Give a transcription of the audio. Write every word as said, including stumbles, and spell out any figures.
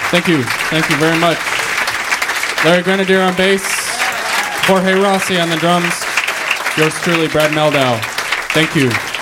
Thank you. Thank you very much. Larry Grenadier on bass. Jorge Rossi on the drums. Yours truly, Brad Meldau. Thank you.